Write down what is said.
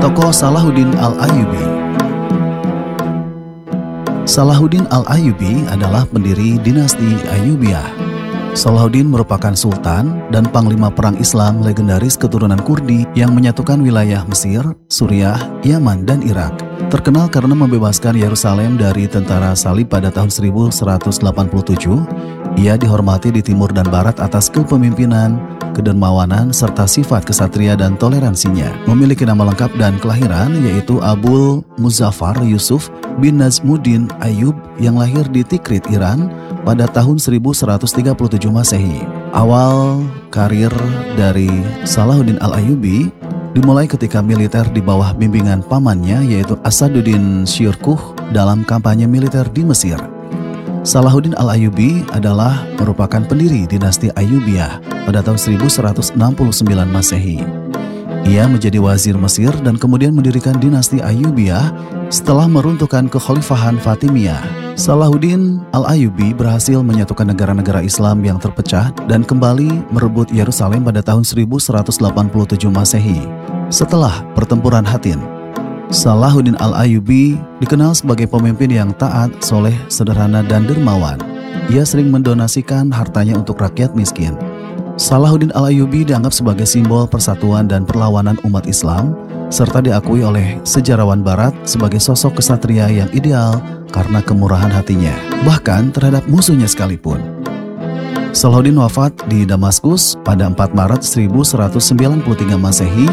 Tokoh Salahuddin Al-Ayyubi. Salahuddin Al-Ayyubi adalah pendiri dinasti Ayyubiyah. Salahuddin merupakan sultan dan panglima perang Islam legendaris keturunan Kurdi yang menyatukan wilayah Mesir, Suriah, Yaman, dan Irak. Terkenal karena membebaskan Yerusalem dari tentara Salib pada tahun 1187, ia dihormati di timur dan barat atas kepemimpinan, kedermawanan, serta sifat kesatria dan toleransinya. Memiliki nama lengkap dan kelahiran yaitu Abul Muzaffar Yusuf bin Najmuddin Ayyub yang lahir di Tikrit, Iran pada tahun 1137 Masehi. Awal karir dari Salahuddin Al-Ayyubi dimulai ketika militer di bawah bimbingan pamannya yaitu Asaduddin Syirkuh dalam kampanye militer di Mesir. Salahuddin Al-Ayyubi adalah merupakan pendiri dinasti Ayyubiyah pada tahun 1169 Masehi. Ia menjadi wazir Mesir dan kemudian mendirikan dinasti Ayyubiyah setelah meruntuhkan kekhalifahan Fatimiyah. Salahuddin Al-Ayyubi berhasil menyatukan negara-negara Islam yang terpecah dan kembali merebut Yerusalem pada tahun 1187 Masehi. Setelah pertempuran Hattin, Salahuddin Al-Ayyubi dikenal sebagai pemimpin yang taat, soleh, sederhana, dan dermawan. Ia sering mendonasikan hartanya untuk rakyat miskin. Salahuddin Al-Ayyubi dianggap sebagai simbol persatuan dan perlawanan umat Islam, serta diakui oleh sejarawan Barat sebagai sosok kesatria yang ideal karena kemurahan hatinya, bahkan terhadap musuhnya sekalipun. Salahuddin wafat di Damaskus pada 4 Maret 1193 Masehi